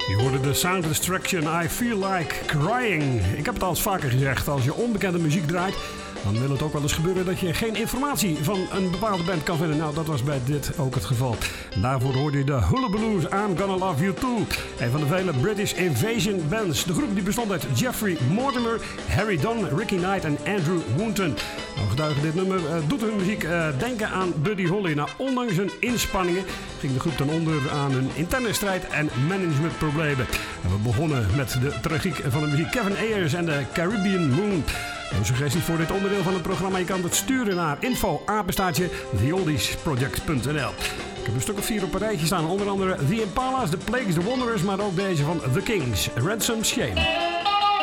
Je hoorde de Sound Destruction, I Feel Like Crying. Ik heb het al eens vaker gezegd, als je onbekende muziek draait, dan wil het ook wel eens gebeuren dat je geen informatie van een bepaalde band kan vinden. Nou, dat was bij dit ook het geval. Daarvoor hoorde je de Hullabaloos, I'm Gonna Love You Too. Een van de vele British Invasion bands. De groep die bestond uit Jeffrey Mortimer, Harry Dunn, Ricky Knight en Andrew Woonton. Nou, getuige dit nummer doet hun muziek denken aan Buddy Holly. Nou, ondanks hun inspanningen ging de groep ten onder aan een interne strijd en managementproblemen. En we begonnen met de tragiek van de muziek Kevin Ayers en de Caribbean Moon. Een suggestie voor dit onderdeel van het programma. Je kan het sturen naar info@theoldiesproject.nl. Ik heb een stuk of 4 op een rijtje staan. Onder andere The Impalas, The Plagues, The Wanderers, maar ook deze van The Kings, Ransom Shame.